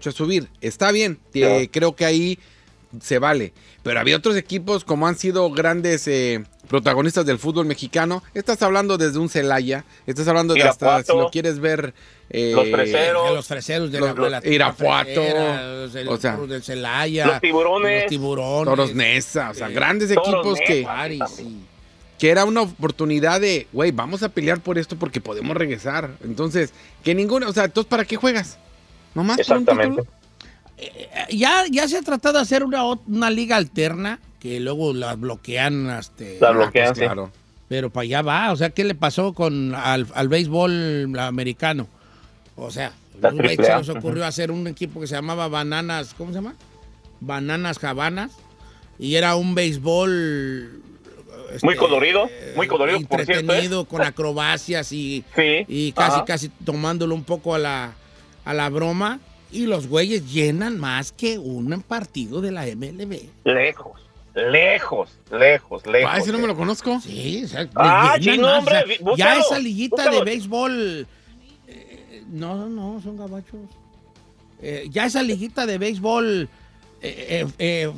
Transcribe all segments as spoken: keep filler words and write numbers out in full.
derecho a subir. Está bien, eh, sí. Creo que ahí se vale. Pero había otros equipos como han sido grandes eh, protagonistas del fútbol mexicano. Estás hablando desde un Celaya, estás hablando de Irapuato, hasta, si lo quieres ver... Eh, los freseros. Los freseros de los, la, la Irapuato. El, o sea, del Celaya. Los tiburones. Los tiburones. Toros Neza, o sea, eh, grandes equipos que... Neza, sí. Que era una oportunidad de, güey, vamos a pelear por esto porque podemos regresar. Entonces, que ninguno, o sea, entonces, ¿para qué juegas? ¿Nomás Exactamente. Eh, ya, ya se ha tratado de hacer una, una liga alterna que luego la bloquean. Este, la bloquean, pues, claro. Pero para allá va. O sea, ¿qué le pasó con al, al béisbol americano? O sea, la un güey se nos ocurrió uh-huh. hacer un equipo que se llamaba Bananas, ¿cómo se llama? Bananas Havanas. Y era un béisbol... Este, muy colorido, muy colorido, entretenido, por cierto, ¿eh? Con acrobacias y, sí, y casi, ajá. casi tomándolo un poco a la, a la broma. Y los güeyes llenan más que un partido de la M L B. Lejos, lejos, lejos, lejos. Ah, ese no me lo conozco. Sí, o sea, ah, sí, no, hombre, o sea, búscalo, ya esa liguita búscalo. de béisbol... Eh, no, no, son gabachos. Eh, ya esa liguita de béisbol eh, eh,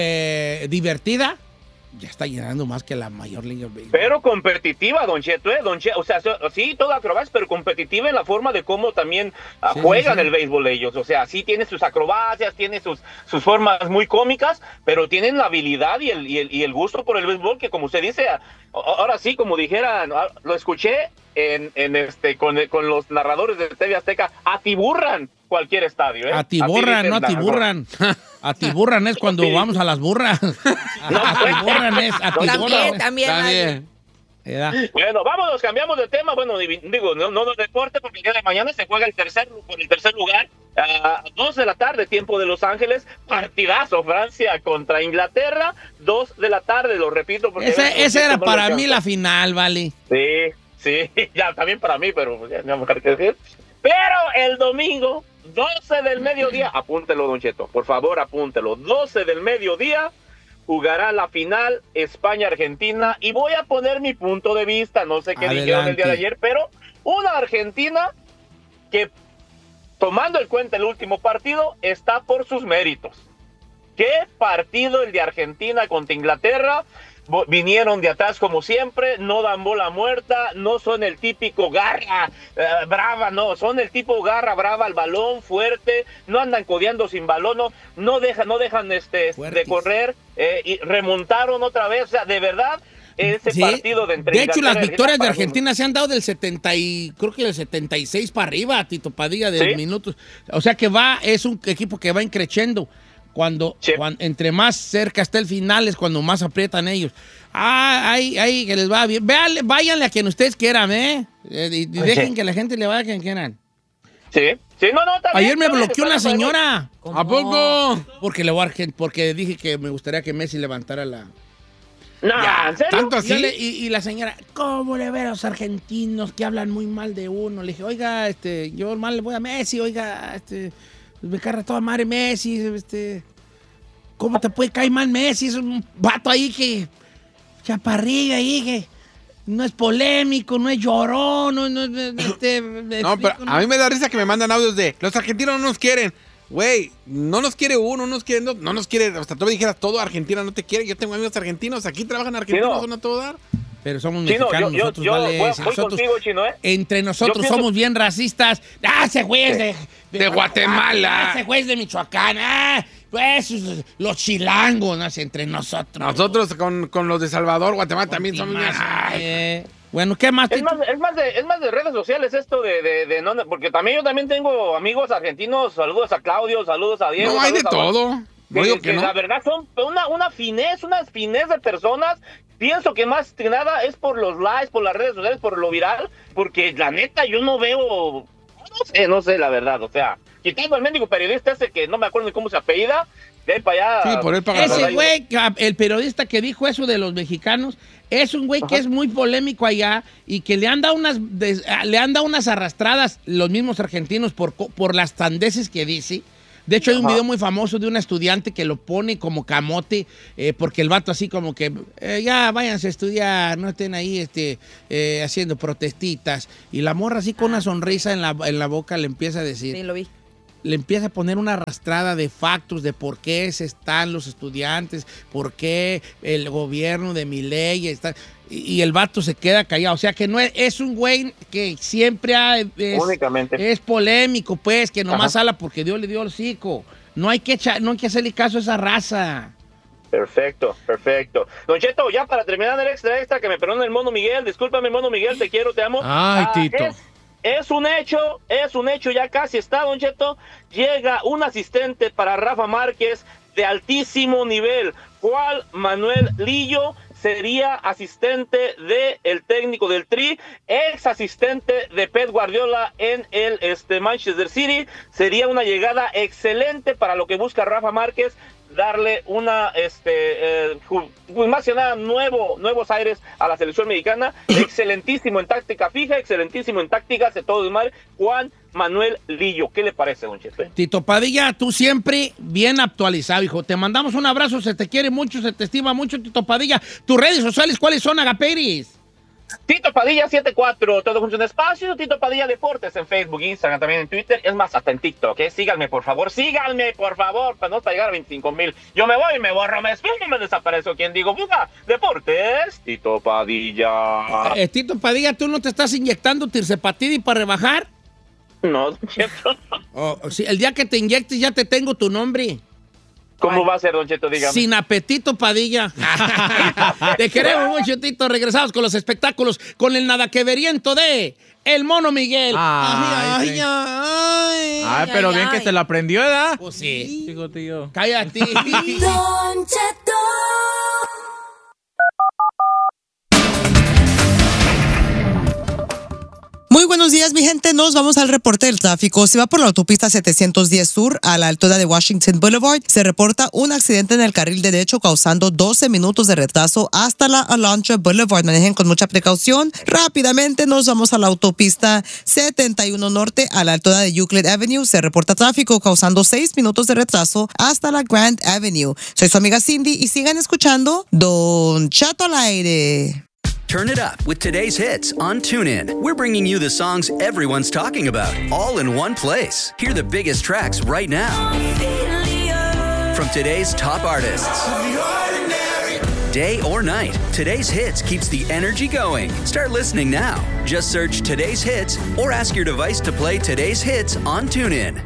eh, divertida... ya está llenando más que la mayor liga de béisbol. Pero competitiva, Don Cheto, ¿eh? Don Cheto, o sea, sí, toda acrobacia, pero competitiva en la forma de cómo también uh, sí, juegan sí. el béisbol ellos. O sea, sí tiene sus acrobacias, tiene sus, sus formas muy cómicas, pero tienen la habilidad y el, y, el, y el gusto por el béisbol que, como usted dice, ahora sí, como dijeran, lo escuché en, en este con, con los narradores de T V Azteca, atiburran cualquier estadio, ¿eh? Atiburran, no atiburran. Atiburran es cuando vamos a las burras. No, atiburran es, atiburran. También, también. también. Bueno, vámonos, cambiamos de tema. Bueno, digo, no, no de deporte, porque el día de mañana se juega el tercer, por el tercer lugar, a dos de la tarde, tiempo de Los Ángeles. Partidazo, Francia contra Inglaterra, dos de la tarde, lo repito. Porque ese ese era para mí la final, vale. Sí, sí, ya también para mí, pero ya no hay que decir. Pero el domingo, doce del mediodía, apúntelo, Don Cheto, por favor, apúntelo, doce del mediodía, jugará la final España-Argentina, y voy a poner mi punto de vista, no sé qué Adelante. dijeron el día de ayer, pero una Argentina que, tomando en cuenta el último partido, está por sus méritos. ¿Qué partido el de Argentina contra Inglaterra? Vinieron de atrás como siempre, no dan bola muerta, no son el típico garra uh, brava, no, son el tipo garra brava al balón, fuerte, no andan codeando sin balón, no, no dejan, no dejan este Fuertis. de correr, eh, y remontaron otra vez, o sea, de verdad, ese sí. partido de entre De hecho, las victorias de Argentina se han dado del setenta y, creo que del setenta y seis para arriba, Tito Padilla, de ¿Sí? minutos, o sea que va, es un equipo que va increciendo. Cuando, sí. cuando entre más cerca está el final es cuando más aprietan ellos. Ah, ahí, ahí, que les va bien. Véale, váyanle a quien ustedes quieran, ¿eh? eh y, y dejen sí. que la gente le vaya a quien quieran. Sí, sí, no, no, también. Ayer me bloqueó una señora. ¿Cómo? ¿A poco? Porque le voy a, porque dije que me gustaría que Messi levantara la... No, ya, ¿en serio? ¿Tanto así? Le, y, y la señora, ¿cómo le ve a los argentinos que hablan muy mal de uno? Le dije, oiga, este, yo mal le voy a Messi, oiga, este... me carga toda madre Messi, este... ¿Cómo te puede caer mal Messi? Es un vato ahí que... chaparrilla ahí que... no es polémico, no es llorón, no, no, este, no, pero a mí me da risa que me mandan audios de... los argentinos no nos quieren. Güey, no nos quiere uno, no nos quiere... No, no nos quiere... Hasta tú me dijeras, todo Argentina no te quiere. Yo tengo amigos argentinos, aquí trabajan argentinos, sí, no. son a todo dar. Pero somos Chino, mexicanos, yo, nosotros, yo, vale, yo voy, nosotros, voy contigo, Chino, ¿eh? Entre nosotros pienso... somos bien racistas. ¡Ah, ese güey es de, de, de Guatemala! ¡Ese güey es de Michoacán! ¡Ah, pues los chilangos! ¿No? Entre nosotros. Nosotros con, con los de Salvador, Guatemala, con también somos bien... Eh, bueno, ¿qué más? Es más, es más, de, es más de redes sociales esto de, de, de no, porque también yo también tengo amigos argentinos. Saludos a Claudio, saludos a Diego. No, hay de a todo. No que, digo que que no. La verdad son una, una finez, una finez de personas. Pienso que más que nada es por los likes, por las redes sociales, por lo viral, porque la neta yo no veo, no sé, no sé la verdad, o sea, quitando al mendigo periodista ese que no me acuerdo ni cómo se apellida, de ahí para allá. Sí, por él para ese güey, el periodista que dijo eso de los mexicanos, es un güey que es muy polémico allá y que le han dado unas, le han dado unas arrastradas los mismos argentinos por, por las sandeces que dice. De hecho, hay un Ajá. video muy famoso de una estudiante que lo pone como camote, eh, porque el vato así como que, eh, ya váyanse a estudiar, no estén ahí este, eh, haciendo protestitas. Y la morra así con una sonrisa en la, en la boca le empieza a decir. Sí, lo vi. le empieza a poner una arrastrada de factos de por qué se están los estudiantes, por qué el gobierno de Milei está... Y el vato se queda callado. O sea, que no es, es un güey que siempre ha, es, Únicamente. es polémico, pues, que nomás Ajá. habla porque Dios le dio el hocico. No hay que echar, no hay que hacerle caso a esa raza. Perfecto, perfecto. Don Cheto, ya para terminar el extra extra, que me perdone el Mono Miguel. Discúlpame, Mono Miguel, te quiero, te amo. Ay, ah, Tito. Es, es un hecho, es un hecho, ya casi está, Don Cheto. Llega un asistente para Rafa Márquez de altísimo nivel. ¿Cuál? Manuel Lillo. Sería asistente del el técnico del Tri, ex asistente de Pep Guardiola en el este, Manchester City. Sería una llegada excelente para lo que busca Rafa Márquez, darle una, este, eh, pues más que nada, nuevo, nuevos aires a la selección mexicana. Excelentísimo en táctica fija, excelentísimo en tácticas de todo el mar. Juan Manuel Lillo, ¿qué le parece, don Chepe? Tito Padilla, tú siempre bien actualizado, hijo. Te mandamos un abrazo, se te quiere mucho, se te estima mucho, Tito Padilla. ¿Tus redes sociales cuáles son, Agaperis? Tito Padilla setenta y cuatro, todo junto en espacio. Tito Padilla Deportes en Facebook, Instagram, también en Twitter. Es más, hasta en TikTok, ¿eh? Síganme, por favor, síganme, por favor, para no para llegar a veinticinco mil. Yo me voy, me borro, me despido, me desaparezco. ¿Quién digo? Buga, Deportes, Tito Padilla. Eh, Tito Padilla, ¿tú no te estás inyectando tirzepatidi para rebajar? No, don Cheto. Oh, sí, el día que te inyectes ya te tengo tu nombre. ¿Cómo Ay. va a ser, don Cheto? Dígame. Sin apetito, Padilla. Te queremos mucho, Tito. Regresamos con los espectáculos, con el nadaqueveriento de El Mono Miguel. Ay, ay, sí. ay, ay, ay, pero ay, bien ay. que se la aprendió, ¿verdad? Pues sí. Digo, tío. Cállate. Don Cheto. Muy buenos días, mi gente. Nos vamos al reporte del tráfico. Se va por la autopista setecientos diez Sur a la altura de Washington Boulevard. Se reporta un accidente en el carril derecho causando doce minutos de retraso hasta la Alondra Boulevard. Manejen con mucha precaución. Rápidamente nos vamos a la autopista setenta y uno Norte a la altura de Euclid Avenue. Se reporta tráfico causando seis minutos de retraso hasta la Grand Avenue. Soy su amiga Cindy y sigan escuchando Don Cheto al aire. Turn it up with today's hits on TuneIn. We're bringing you the songs everyone's talking about, all in one place. Hear the biggest tracks right now. From today's top artists. Day or night, today's hits keeps the energy going. Start listening now. Just search today's hits or ask your device to play today's hits on TuneIn.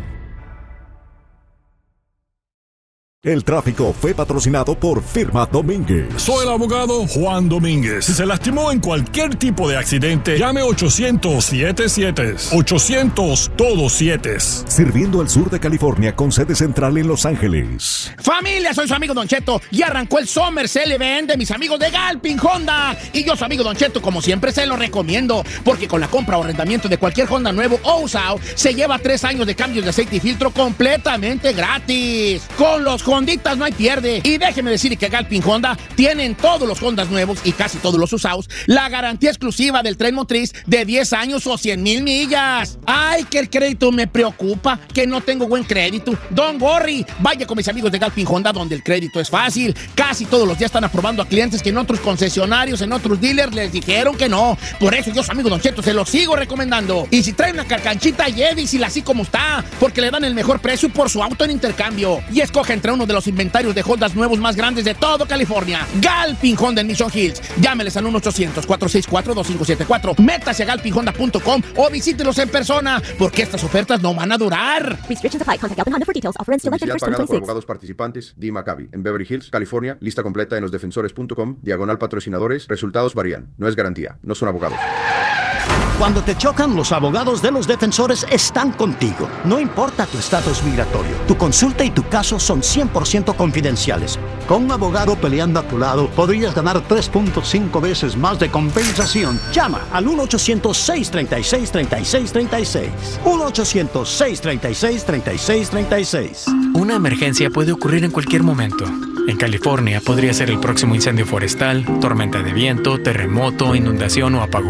El tráfico fue patrocinado por Firma Domínguez. Soy el abogado Juan Domínguez. Si se lastimó en cualquier tipo de accidente, llame ochocientos siete siete. ochocientos todos siete. Sirviendo al sur de California con sede central en Los Ángeles. Familia, soy su amigo Don Cheto y arrancó el Summer Sale Event de mis amigos de Galpin Honda. Y yo, su amigo Don Cheto, como siempre se lo recomiendo, porque con la compra o arrendamiento de cualquier Honda nuevo o usado, se lleva tres años de cambios de aceite y filtro completamente gratis. Con los Honditas no hay pierde. Y déjeme decir que Galpin Honda tienen todos los Hondas nuevos y casi todos los usados la garantía exclusiva del tren motriz de diez años o cien mil millas. Ay, que el crédito me preocupa, que no tengo buen crédito. Don Gorry, vaya con mis amigos de Galpin Honda, donde el crédito es fácil. Casi todos los días están aprobando a clientes que en otros concesionarios, en otros dealers les dijeron que no. Por eso yo, su amigo Don Cheto, se lo sigo recomendando. Y si trae una carcanchita, llévisela así como está, porque le dan el mejor precio por su auto en intercambio. Y escoge entre uno de los inventarios de Hondas nuevos más grandes de todo California. Galpin Honda en Mission Hills. Llámeles al uno ochocientos, cuatro seis cuatro, dos cinco siete cuatro. Métase a galpin honda punto com o visítelos en persona, porque estas ofertas no van a durar. Restrictions apply. Contact Galpin Honda for details. Offer ends July thirty-first, twenty twenty-six. Por abogados participantes, D. Maccabi, en Beverly Hills, California. Lista completa en los defensores punto com. Diagonal patrocinadores. Resultados varían. No es garantía. No son abogados. Cuando te chocan, los abogados de los defensores están contigo. No importa tu estatus migratorio, tu consulta y tu caso son cien por ciento confidenciales. Con un abogado peleando a tu lado, podrías ganar tres punto cinco veces más de compensación. Llama al uno ochocientos, seis tres seis, tres seis tres seis. uno ochocientos, seis tres seis, tres seis tres seis. Una emergencia puede ocurrir en cualquier momento. En California podría ser el próximo incendio forestal, tormenta de viento, terremoto, inundación o apagón.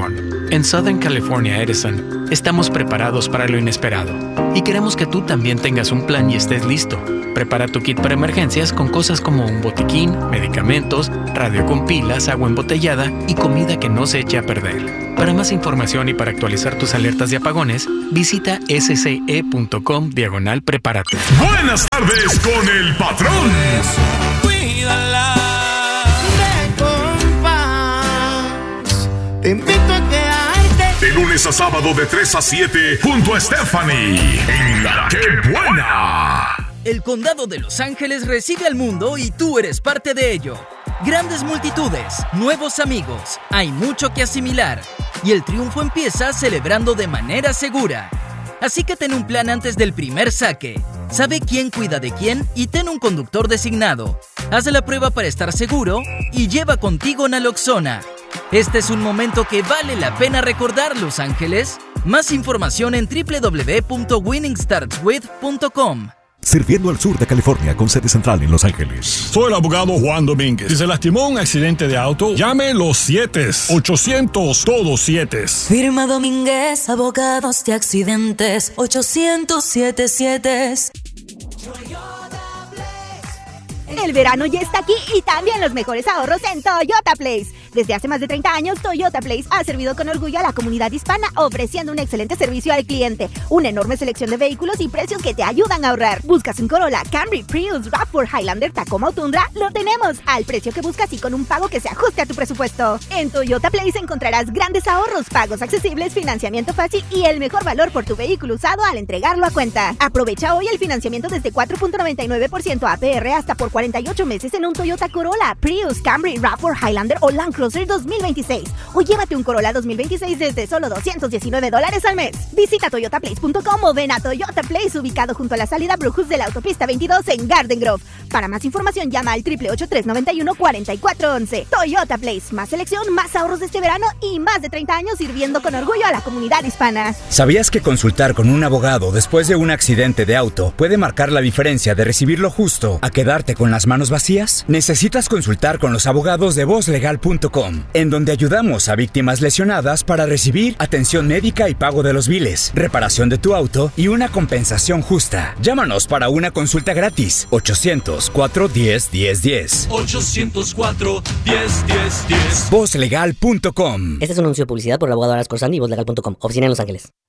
En Southern California Edison, estamos preparados para lo inesperado y queremos que tú también tengas un plan y estés listo. Prepara tu kit para emergencias con cosas como un botiquín, medicamentos, radio con pilas, agua embotellada y comida que no se eche a perder. Para más información y para actualizar tus alertas de apagones, visita sce.com diagonal prepárate. Buenas tardes con el patrón. Cuídala de compás. Te invito a quedarte. De lunes a sábado de tres a siete junto a Stephanie en La Que Buena. El condado de Los Ángeles recibe al mundo y tú eres parte de ello. Grandes multitudes, nuevos amigos, hay mucho que asimilar. Y el triunfo empieza celebrando de manera segura. Así que ten un plan antes del primer saque. Sabe quién cuida de quién y ten un conductor designado. Haz la prueba para estar seguro y lleva contigo naloxona. Este es un momento que vale la pena recordar, Los Ángeles. Más información en doble u doble u doble u punto winning starts with punto com. Sirviendo al sur de California con sede central en Los Ángeles. Soy el abogado Juan Domínguez. Si se lastimó un accidente de auto, llame los siete ochocientos todos siete. Firma Domínguez, abogados de accidentes, ochocientos setenta y siete. El verano ya está aquí y también los mejores ahorros en Toyota Place. Desde hace más de treinta años, Toyota Place ha servido con orgullo a la comunidad hispana, ofreciendo un excelente servicio al cliente, una enorme selección de vehículos y precios que te ayudan a ahorrar. ¿Buscas un Corolla, Camry, Prius, RAV cuatro, Highlander, Tacoma o Tundra? Lo tenemos al precio que buscas y con un pago que se ajuste a tu presupuesto. En Toyota Place encontrarás grandes ahorros, pagos accesibles, financiamiento fácil y el mejor valor por tu vehículo usado al entregarlo a cuenta. Aprovecha hoy el financiamiento desde cuatro punto noventa y nueve por ciento A P R hasta por cuarenta y ocho meses en un Toyota Corolla, Prius, Camry, RAV cuatro, Highlander o Land Cruiser dos mil veintiséis. O llévate un Corolla dos mil veintiséis desde solo doscientos diecinueve dólares al mes. Visita toyota place punto com o ven a Toyota Place, ubicado junto a la salida Brujus de la autopista veintidós en Garden Grove. Para más información llama al triple ocho tres nueve uno cuatro cuatro once. Toyota Place, más selección, más ahorros de este verano y más de treinta años sirviendo con orgullo a la comunidad hispana. ¿Sabías que consultar con un abogado después de un accidente de auto puede marcar la diferencia de recibir lo justo a quedarte con las manos vacías? Necesitas consultar con los abogados de voz legal punto com, en donde ayudamos a víctimas lesionadas para recibir atención médica y pago de los biles, reparación de tu auto y una compensación justa. Llámanos para una consulta gratis. ochocientos cuatro diez diez diez. ochocientos cuatro diez diez diez. voz legal punto com. Este es un anuncio de publicidad por el abogado Aras Corsani y voz legal punto com. Oficina en Los Ángeles.